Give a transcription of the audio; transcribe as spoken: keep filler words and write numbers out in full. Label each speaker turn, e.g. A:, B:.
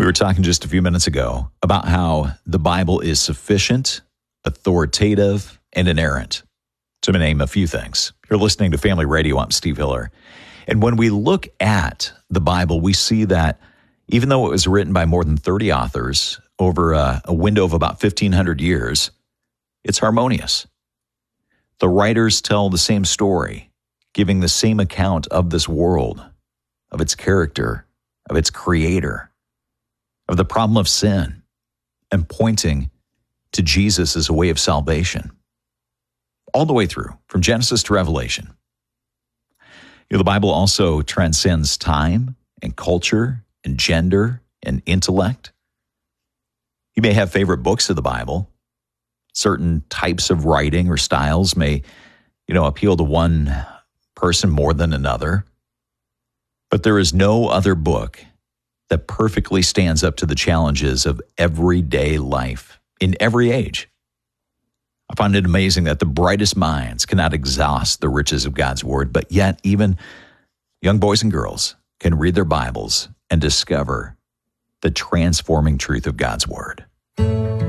A: We were talking just a few minutes ago about how the Bible is sufficient, authoritative, and inerrant, to name a few things. You're listening to Family Radio. I'm Steve Hiller. And when we look at the Bible, we see that even though it was written by more than thirty authors over a, a window of about fifteen hundred years, it's harmonious. The writers tell the same story, giving the same account of this world, of its character, of its creator, of the problem of sin, and pointing to Jesus as a way of salvation. All the way through, from Genesis to Revelation. You know, the Bible also transcends time and culture and gender and intellect. You may have favorite books of the Bible. Certain types of writing or styles may, you know, appeal to one person more than another. But there is no other book that perfectly stands up to the challenges of everyday life in every age. I find it amazing that the brightest minds cannot exhaust the riches of God's Word, but yet even young boys and girls can read their Bibles and discover the transforming truth of God's Word.